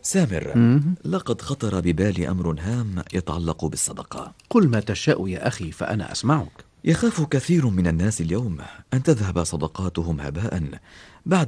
سامر، لقد خطر ببالي أمر هام يتعلق بالصدقة. قل ما تشاء يا أخي فأنا أسمعك. يخاف كثير من الناس اليوم أن تذهب صدقاتهم هباء بعد